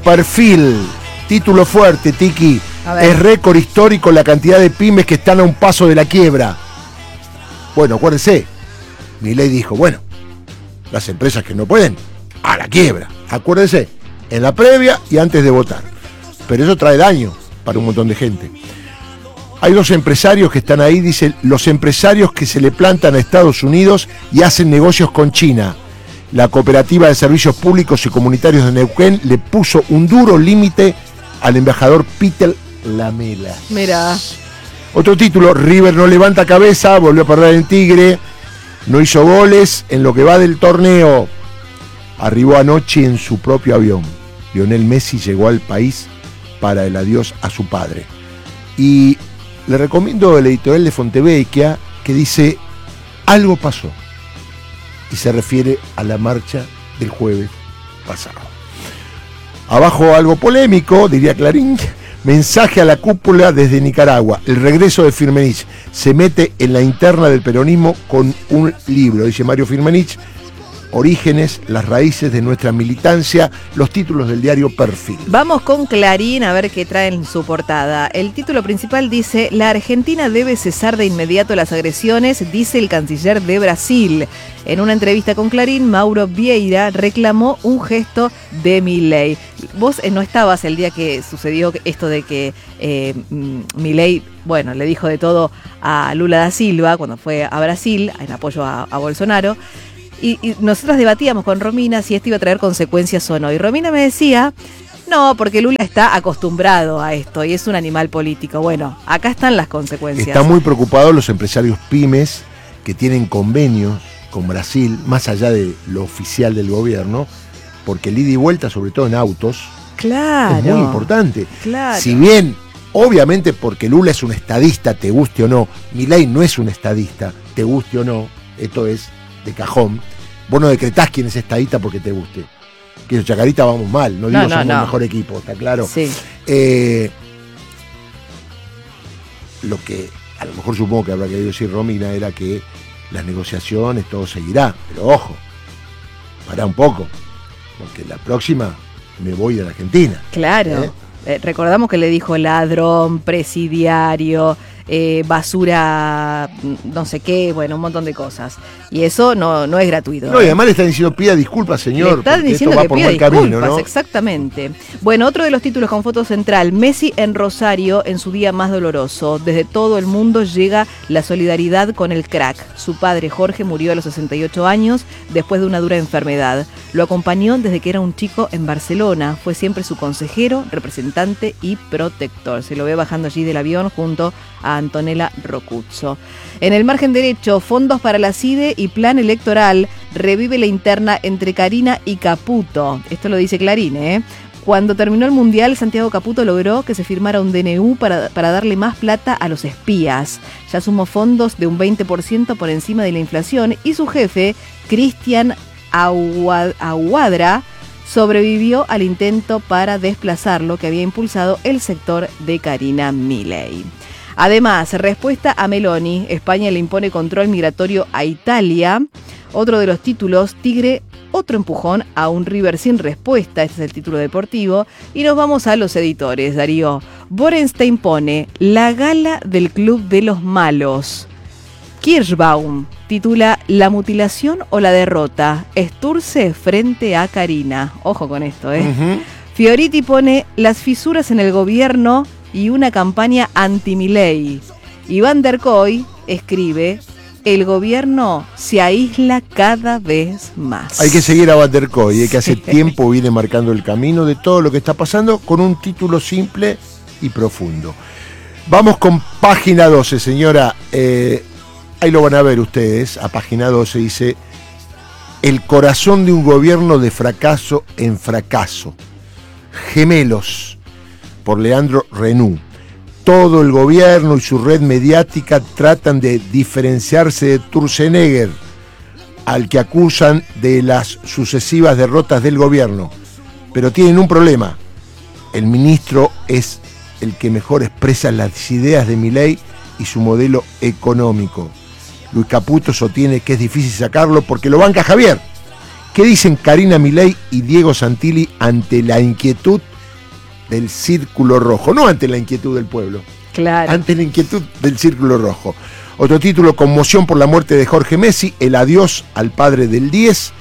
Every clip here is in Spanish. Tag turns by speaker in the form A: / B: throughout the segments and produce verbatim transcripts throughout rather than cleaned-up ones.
A: Perfil, título fuerte, Tiki. Es récord histórico la cantidad de pymes que están a un paso de la quiebra. Bueno, acuérdense, Milei dijo, bueno, las empresas que no pueden, a la quiebra. Acuérdense, en la previa y antes de votar. Pero eso trae daño para un montón de gente. Hay dos empresarios que están ahí, dicen, los empresarios que se le plantan a Estados Unidos y hacen negocios con China. La Cooperativa de Servicios Públicos y Comunitarios de Neuquén le puso un duro límite al embajador Peter Lamela.
B: Mira.
A: Otro título, River no levanta cabeza, volvió a perder en Tigre, no hizo goles en lo que va del torneo. Arribó anoche en su propio avión. Lionel Messi llegó al país para el adiós a su padre. Y le recomiendo el editorial de Fontevecchia que dice, algo pasó. Y se refiere a la marcha del jueves pasado. Abajo algo polémico, diría Clarín. Mensaje a la cúpula desde Nicaragua. El regreso de Firmenich. Se mete en la interna del peronismo con un libro, dice Mario Firmenich. Orígenes, las raíces de nuestra militancia, los títulos del diario Perfil.
B: Vamos con Clarín a ver qué trae en su portada. El título principal dice, la Argentina debe cesar de inmediato las agresiones, dice el canciller de Brasil. En una entrevista con Clarín, Mauro Vieira reclamó un gesto de Milei. Vos eh, no estabas el día que sucedió esto de que eh, Milei, bueno, le dijo de todo a Lula da Silva cuando fue a Brasil en apoyo a, a Bolsonaro. Y, y nosotros debatíamos con Romina si esto iba a traer consecuencias o no. Y Romina me decía, no, porque Lula está acostumbrado a esto y es un animal político. Bueno, acá están las consecuencias.
A: Están muy preocupados los empresarios pymes que tienen convenios con Brasil, más allá de lo oficial del gobierno, porque el ida y vuelta, sobre todo en autos,
B: claro,
A: es muy importante.
B: Claro.
A: Si bien, obviamente porque Lula es un estadista, te guste o no, Milei no es un estadista, te guste o no, esto es de cajón. Vos no decretás quién es estadista porque te guste. Que los Chacarita vamos mal, no digo
B: no, no,
A: somos
B: no.
A: el mejor equipo, ¿está claro?
B: Sí.
A: Eh, lo que a lo mejor supongo que habrá querido decir Romina era que las negociaciones, todo seguirá, pero ojo, pará un poco, porque la próxima me voy de la Argentina.
B: Claro.
A: ¿Eh?
B: Eh, recordamos que le dijo ladrón, presidiario, eh, basura, no sé qué, bueno, un montón de cosas. Y eso no, no es gratuito.
A: No, y además le están diciendo, pida disculpas, señor,
B: le están
A: porque
B: diciendo
A: esto va
B: que
A: por
B: pida
A: buen
B: disculpas,
A: camino, ¿no?
B: Exactamente. Bueno, otro de los títulos con foto central, Messi en Rosario en su día más doloroso. Desde todo el mundo llega la solidaridad con el crack. Su padre Jorge murió a los sesenta y ocho años después de una dura enfermedad. Lo acompañó desde que era un chico en Barcelona. Fue siempre su consejero, representante y protector. Se lo ve bajando allí del avión junto a Antonella Rocuzzo. En el margen derecho, fondos para la CIDE y plan electoral, revive la interna entre Karina y Caputo. Esto lo dice Clarín, ¿eh? Cuando terminó el Mundial, Santiago Caputo logró que se firmara un D N U para, para darle más plata a los espías. Ya sumó fondos de un veinte por ciento por encima de la inflación y su jefe, Cristian Aguadra, sobrevivió al intento para desplazarlo que había impulsado el sector de Karina Milei. Además, respuesta a Meloni, España le impone control migratorio a Italia. Otro de los títulos, Tigre, otro empujón a un River sin respuesta, este es el título deportivo. Y nos vamos a los editores, Darío. Borenstein pone, la gala del Club de los Malos. Kirschbaum titula, la mutilación o la derrota, Sturze frente a Karina. Ojo con esto, ¿eh? Uh-huh. Fioriti pone, las fisuras en el gobierno y una campaña anti-Milei. Y Van der Koy escribe, el gobierno se aísla cada vez más.
A: Hay que seguir a Van der Koy, que hace tiempo viene marcando el camino de todo lo que está pasando con un título simple y profundo. Vamos con página doce, señora. Eh, ahí lo van a ver ustedes. A página doce dice, el corazón de un gobierno de fracaso en fracaso. Gemelos, por Leandro Renú. Todo el gobierno y su red mediática tratan de diferenciarse de Sturzenegger, al que acusan de las sucesivas derrotas del gobierno. Pero tienen un problema. El ministro es el que mejor expresa las ideas de Milei y su modelo económico. Luis Caputo sostiene que es difícil sacarlo porque lo banca Javier. ¿Qué dicen Karina Milei y Diego Santilli ante la inquietud del Círculo Rojo, no ante la inquietud del pueblo,
B: claro.
A: ante la inquietud del Círculo Rojo. Otro título, conmoción por la muerte de Jorge Messi, el adiós al padre del diez.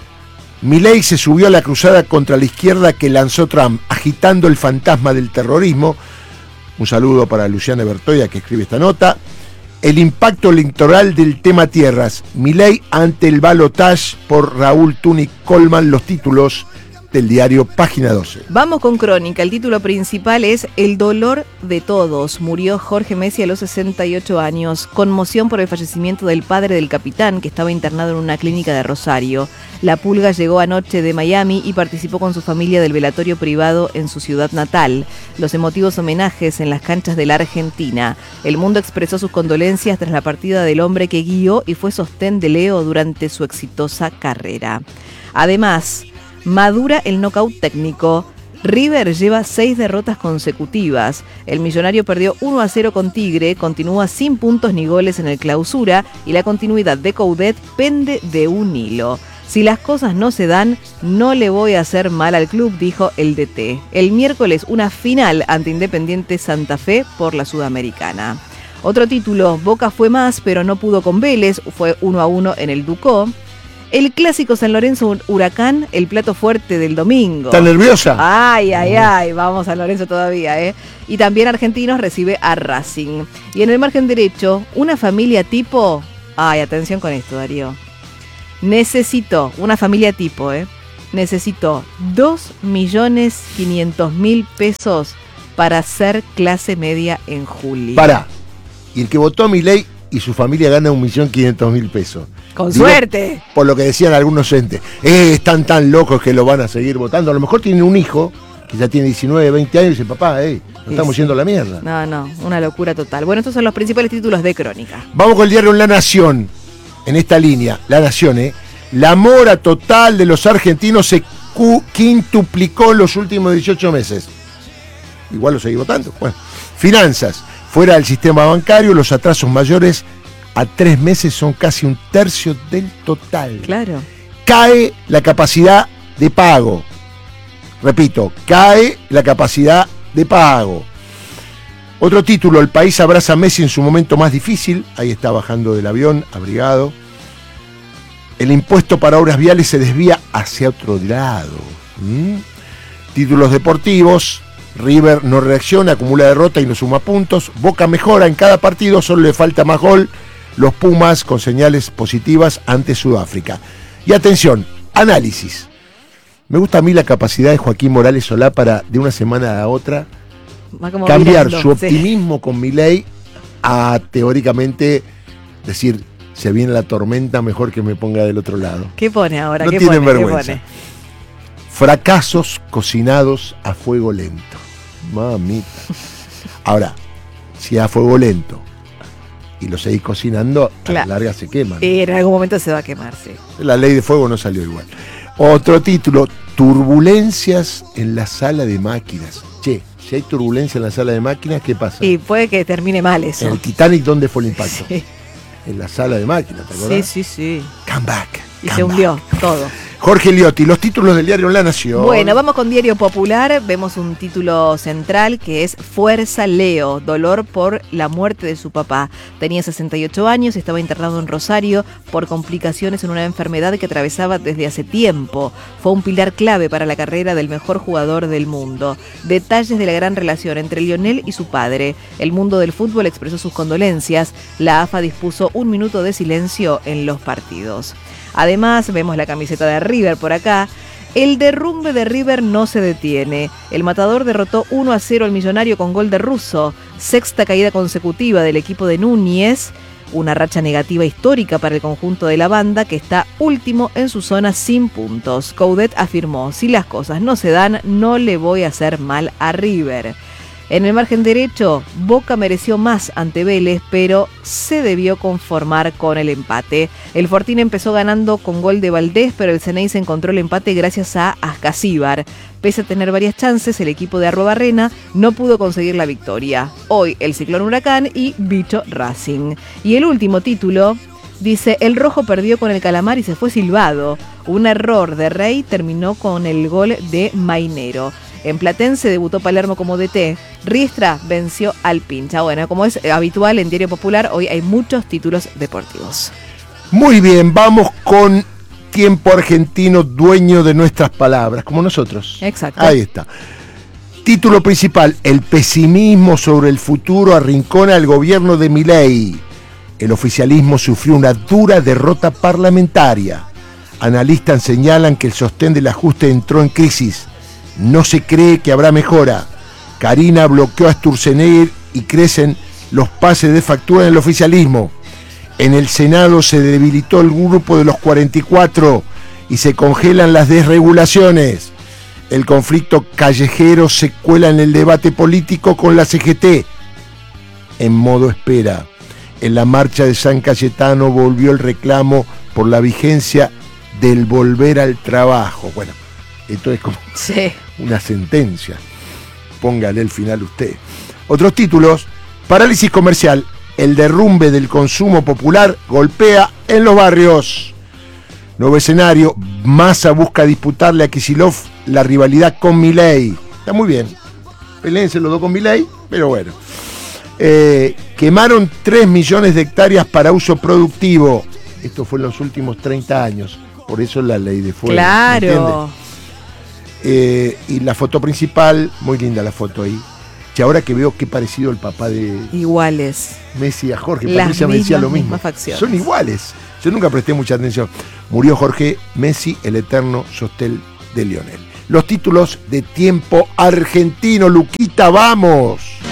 A: Milei se subió a la cruzada contra la izquierda que lanzó Trump, agitando el fantasma del terrorismo. Un saludo para Luciana Bertoya, que escribe esta nota. El impacto electoral del tema tierras. Milei ante el balotaje por Raúl Tuni Colman, los títulos del diario Página doce.
B: Vamos con Crónica. El título principal es El dolor de todos. Murió Jorge Messi a los sesenta y ocho años. Conmoción por el fallecimiento del padre del capitán, que estaba internado en una clínica de Rosario. La Pulga llegó anoche de Miami y participó con su familia del velatorio privado en su ciudad natal. Los emotivos homenajes en las canchas de la Argentina. El mundo expresó sus condolencias tras la partida del hombre que guió y fue sostén de Leo durante su exitosa carrera. Además, madura el nocaut técnico. River lleva seis derrotas consecutivas. El millonario perdió uno a cero con Tigre, continúa sin puntos ni goles en el Clausura y la continuidad de Coudet pende de un hilo. Si las cosas no se dan, no le voy a hacer mal al club, dijo el D T. El miércoles una final ante Independiente Santa Fe por la Sudamericana. Otro título, Boca fue más pero no pudo con Vélez, fue uno a uno en el Ducó. El clásico San Lorenzo Huracán, el plato fuerte del domingo.
A: ¿Estás nerviosa?
B: Ay, ay, ay, vamos a Lorenzo todavía, ¿eh? Y también Argentinos recibe a Racing. Y en el margen derecho, una familia tipo... Ay, atención con esto, Darío. Necesitó, una familia tipo, ¿eh? Necesitó dos millones quinientos mil pesos para ser clase media en julio.
A: Pará. Y el que votó a Milei y su familia gana un millón quinientos mil pesos.
B: Con
A: Digo,
B: suerte.
A: Por lo que decían algunos entes. Eh, están tan locos que lo van a seguir votando. A lo mejor tienen un hijo que ya tiene diecinueve, veinte años y dice, papá, eh, nos
B: Sí,
A: estamos
B: sí.
A: yendo a la mierda.
B: No, no, una locura total. Bueno, estos son los principales títulos de Crónica.
A: Vamos con el diario La Nación. En esta línea, La Nación, ¿eh? La mora total de los argentinos se cu- quintuplicó en los últimos dieciocho meses. Igual lo seguí votando. Bueno, finanzas. Fuera del sistema bancario, los atrasos mayores a tres meses son casi un tercio del total.
B: Claro.
A: Cae la capacidad de pago. Repito, cae la capacidad de pago. Otro título, el país abraza a Messi en su momento más difícil. Ahí está bajando del avión, abrigado. El impuesto para obras viales se desvía hacia otro lado. ¿Mm? Títulos deportivos. River no reacciona, acumula derrota y no suma puntos. Boca mejora en cada partido, solo le falta más gol. Los Pumas con señales positivas ante Sudáfrica. Y atención, análisis. Me gusta a mí la capacidad de Joaquín Morales Solá para, de una semana a otra,
B: Va como
A: cambiar
B: virando,
A: su
B: sí.
A: optimismo con Milei a, teóricamente, decir, se viene la tormenta, mejor que me ponga del otro lado.
B: ¿Qué pone ahora?
A: No
B: ¿Qué
A: tienen
B: pone?
A: vergüenza.
B: ¿Qué pone?
A: Fracasos cocinados a fuego lento. Mamita. Ahora, si a fuego lento y lo seguís cocinando, a
B: Claro.
A: la larga se queman.
B: Eh, en algún momento se va a quemar, sí.
A: La ley de fuego no salió igual. Otro título, turbulencias en la sala de máquinas. Che, si hay turbulencia en la sala de máquinas, ¿qué pasa?
B: Y puede que termine mal eso.
A: En el Titanic, ¿dónde fue el impacto?
B: Sí,
A: En la sala de máquinas, ¿te
B: sí,
A: acordás?
B: sí, sí.
A: Come back.
B: Y
A: come
B: se hundió
A: back.
B: todo.
A: Jorge Liotti, los títulos del diario La Nación.
B: Bueno, vamos con Diario Popular. Vemos un título central que es Fuerza Leo, dolor por la muerte de su papá. Tenía sesenta y ocho años, estaba internado en Rosario por complicaciones en una enfermedad que atravesaba desde hace tiempo. Fue un pilar clave para la carrera del mejor jugador del mundo. Detalles de la gran relación entre Lionel y su padre. El mundo del fútbol expresó sus condolencias. La A F A dispuso un minuto de silencio en los partidos. Además, vemos la camiseta de River por acá. El derrumbe de River no se detiene. El Matador derrotó uno a cero al Millonario con gol de Russo. Sexta caída consecutiva del equipo de Núñez. Una racha negativa histórica para el conjunto de la banda, que está último en su zona sin puntos. Coudet afirmó, si las cosas no se dan, no le voy a hacer mal a River. En el margen derecho, Boca mereció más ante Vélez, pero se debió conformar con el empate. El Fortín empezó ganando con gol de Valdés, pero el Ceneice encontró el empate gracias a Ascasíbar. Pese a tener varias chances, el equipo de Arruabarrena no pudo conseguir la victoria. Hoy el Ciclón Huracán y Bicho Racing. Y el último título dice, el Rojo perdió con el Calamar y se fue silbado. Un error de Rey terminó con el gol de Mainero. En Platense debutó Palermo como D T. Riestra venció al Pincha. Bueno, como es habitual en Diario Popular, hoy hay muchos títulos deportivos.
A: Muy bien, vamos con Tiempo Argentino, dueño de nuestras palabras, como nosotros.
B: Exacto.
A: Ahí está. Título principal: el pesimismo sobre el futuro arrincona al gobierno de Milei. El oficialismo sufrió una dura derrota parlamentaria. Analistas señalan que el sostén del ajuste entró en crisis. No se cree que habrá mejora. Carina bloqueó a Sturzenegger y crecen los pases de factura en el oficialismo. En el Senado se debilitó el grupo de los cuarenta y cuatro y se congelan las desregulaciones. El conflicto callejero se cuela en el debate político con la C G T. En modo espera. En la marcha de San Cayetano volvió el reclamo por la vigencia del volver al trabajo. Bueno, esto es como
B: sí.
A: una sentencia. Póngale el final usted. Otros títulos: parálisis comercial. El derrumbe del consumo popular golpea en los barrios. Nuevo escenario. Massa busca disputarle a Kicillof la rivalidad con Milei. Está muy bien. Peléense los dos con Milei, pero bueno. Eh, quemaron tres millones de hectáreas para uso productivo. Esto fue en los últimos treinta años. Por eso es la ley de fuego.
B: Claro.
A: Eh, y la foto principal, muy linda la foto ahí. Y ahora que veo qué parecido el papá de
B: iguales
A: Messi a Jorge,
B: las
A: Patricia me decía lo mismo.
B: Facciones.
A: Son iguales. Yo nunca presté mucha atención. Murió Jorge Messi, el eterno sostén de Lionel. Los títulos de Tiempo Argentino. Luquita, vamos.